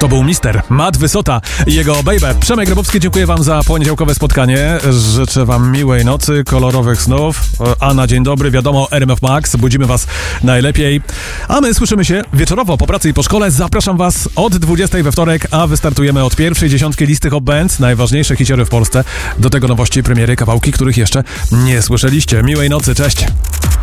To był Mister Matt Wysota i jego Baby. Przemek Grabowski, dziękuję wam za poniedziałkowe spotkanie. Życzę wam miłej nocy, kolorowych snów, a na dzień dobry wiadomo RMF Max, budzimy was najlepiej. A my słyszymy się wieczorowo po pracy i po szkole. Zapraszam was od 20 we wtorek, a wystartujemy od pierwszej dziesiątki listy Hot Bands, najważniejsze hiciory w Polsce. Do tego nowości, premiery, kawałki, których jeszcze nie słyszeliście. Miłej nocy, cześć!